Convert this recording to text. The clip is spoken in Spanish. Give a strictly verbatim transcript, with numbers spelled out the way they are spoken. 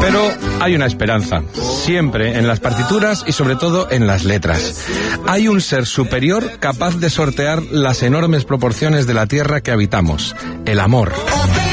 Pero hay una esperanza, siempre en las partituras y sobre todo en las letras. Hay un ser superior capaz de sortear las enormes proporciones de la tierra que habitamos, el amor.